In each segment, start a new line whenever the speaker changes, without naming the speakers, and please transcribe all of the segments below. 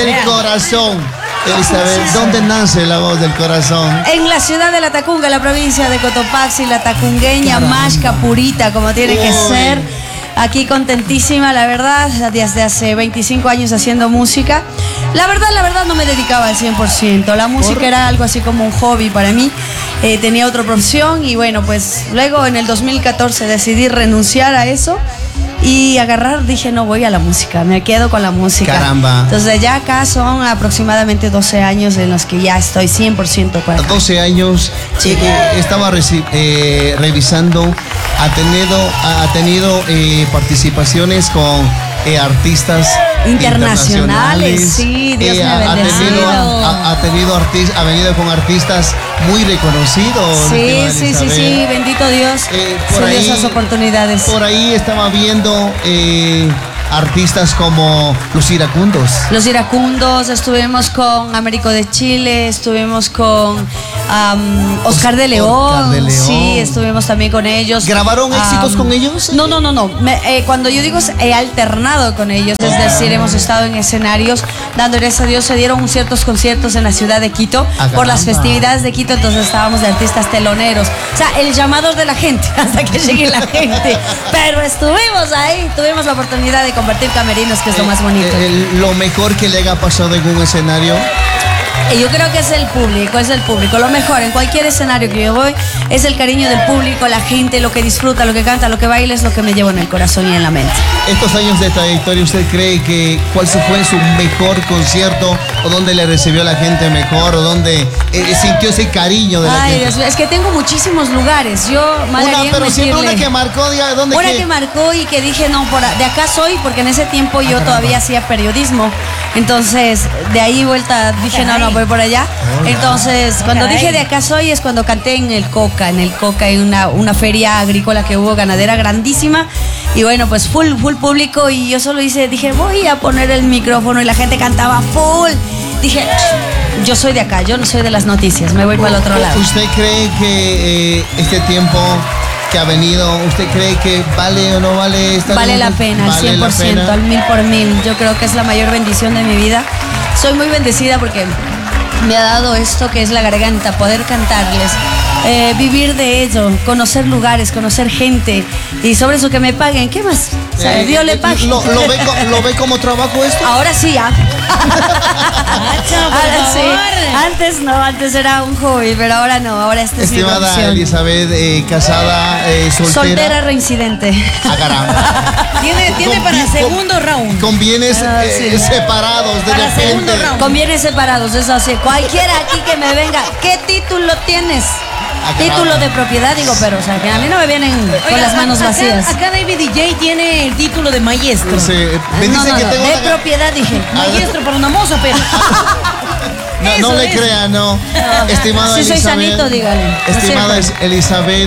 del corazón. Elizabeth, ¿dónde nace la voz del corazón?
En la ciudad de La Tacunga, la provincia de Cotopaxi, la tacungueña, masca purita, como tiene que ser. Aquí contentísima, la verdad, desde hace 25 años haciendo música. La verdad no me dedicaba al 100%. La música era algo así como un hobby para mí. Tenía otra profesión y bueno, pues luego en el 2014 decidí renunciar a eso. Y dije, no voy a la música, me quedo con la música.
Caramba.
Entonces ya acá son aproximadamente 12 años en los que ya estoy 100% para acá.
12 años,
Sí.
Estaba revisando, ha tenido participaciones con artistas internacionales.
Sí, Dios me ha bendecido.
Ha venido con artistas muy reconocidos.
Sí, bendito Dios.
Por
Dio
ahí,
esas oportunidades.
Por ahí estaba viendo artistas como Los Iracundos.
Los Iracundos, estuvimos con Américo de Chile, estuvimos con Oscar de León. Sí, estuvimos también con ellos.
¿Grabaron éxitos con ellos?
No. Cuando yo digo he alternado con ellos, es decir, hemos estado en escenarios, dando gracias a Dios, se dieron ciertos conciertos en la ciudad de Quito por las festividades de Quito, entonces estábamos de artistas teloneros. O sea, el llamador de la gente, hasta que llegue la gente. Pero estuvimos ahí, tuvimos la oportunidad de compartir camerinos, que es lo más bonito.
Lo mejor que le ha pasado en un escenario.
Yo creo que es el público. Lo mejor en cualquier escenario que yo voy es el cariño del público, la gente, lo que disfruta, lo que canta, lo que baila, es lo que me llevo en el corazón y en la mente.
Estos años de trayectoria, ¿usted cree que cuál fue su mejor concierto o dónde le recibió la gente mejor o dónde sintió ese cariño de la gente?
Dios mío, es que tengo muchísimos lugares.
Pero siempre una que marcó, diga, ¿dónde?
Una que marcó y que dije, no, de acá soy, porque en ese tiempo yo todavía hacía periodismo. Entonces, de ahí vuelta dije, no, voy por allá. Entonces, cuando dije de acá soy es cuando canté en el Coca, en una feria agrícola que hubo, ganadera grandísima. Y bueno, pues full público, y yo solo dije, voy a poner el micrófono, y la gente cantaba full. Dije, yo soy de acá, yo no soy de las noticias, me voy para el otro lado.
¿Usted cree que este tiempo que ha venido, usted cree que vale o no vale estar?
Vale la pena, al 100%, al 1000%. Yo creo que es la mayor bendición de mi vida. Soy muy bendecida porque me ha dado esto que es la garganta, poder cantarles, vivir de ello, conocer lugares, conocer gente, y sobre eso que me paguen. ¿Qué más? O sea, Dios le pague.
¿Lo ve como trabajo esto?
Ahora sí, Ahora sí. Antes era un hobby, pero ahora no, ahora este es mi profesión.
Estimada Elizabeth, casada, soltera.
Soltera reincidente.
Caramba.
Tiene para segundo round.
Con bienes separados de repente.
Segundo round.
Con bienes separados, eso sí. Cualquiera aquí que me venga, ¿qué título tienes? Título de propiedad, digo, pero o sea, que a mí no me vienen con las manos vacías.
Acá David DJ tiene el título de maestro.
Sí, me dice que tengo
de propiedad, dije.
Maestro para una moza, pero...
No le crea, no. Estimada
si
Elizabeth,
soy sanito, dígale.
Estimada Elizabeth,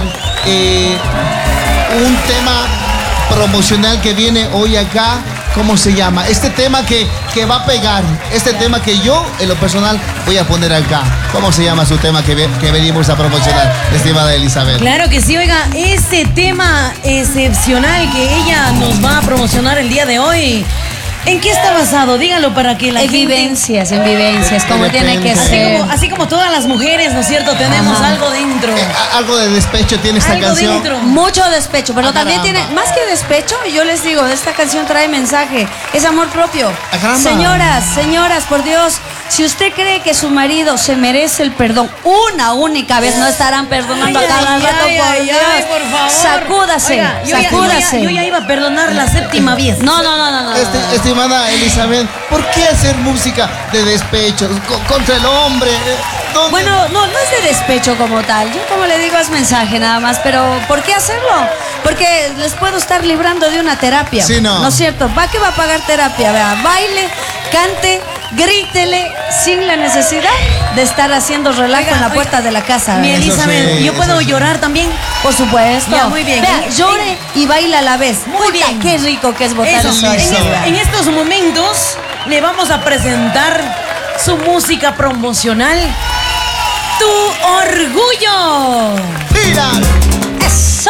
un tema promocional que viene hoy acá, ¿cómo se llama? Este tema que va a pegar, este tema que yo, en lo personal, voy a poner acá. ¿Cómo se llama su tema que venimos a promocionar, estimada Elizabeth?
Claro que sí, oiga, este tema excepcional que ella nos va a promocionar el día de hoy, ¿en qué está basado? Díganlo para que la gente...
En vivencias, como tiene que ser.
Así como todas las mujeres, ¿no es cierto? Tenemos algo dentro.
Algo de despecho tiene esta canción.
Dentro.
Mucho despecho, pero también tiene, más que despecho, yo les digo, esta canción trae mensaje, es amor propio. Señoras, por Dios, si usted cree que su marido se merece el perdón una única vez, no estarán perdonando a cada rato, por Dios.
Por favor.
Sacúdase,
Oiga,
sacúdase.
Yo ya iba a perdonar la séptima vez.
No.
Estimada Elizabeth, ¿por qué hacer música de despecho contra el hombre?
Bueno, no es de despecho como tal. Yo, como le digo, es mensaje nada más. Pero ¿por qué hacerlo? Porque les puedo estar librando de una terapia.
Sí, no.
¿No es cierto? ¿Para qué va a pagar terapia? Vea, baile, cante, grítele sin la necesidad de estar haciendo relajo en la puerta de la casa.
Mi Elizabeth, ¿yo puedo llorar también?
Por supuesto.
Ya, muy bien.
Vea, llore y baila a la vez.
Muy bien.
Qué rico que es botar eso.
En estos momentos le vamos a presentar su música promocional, Tu Orgullo.
¡Mira!
¡Eso!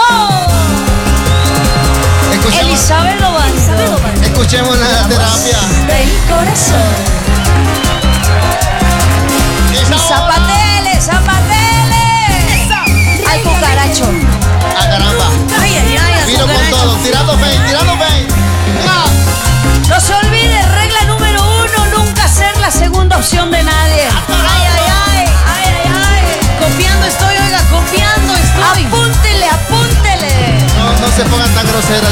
Elizabeth Lobanzo.
Escuchemos la terapia.
Del corazón. opción de nadie. Ay, ay, ay, ay, ay, ay.
Copiando estoy, oiga, copiando estoy.
Apúntele, apúntele.
No se pongan tan groseros.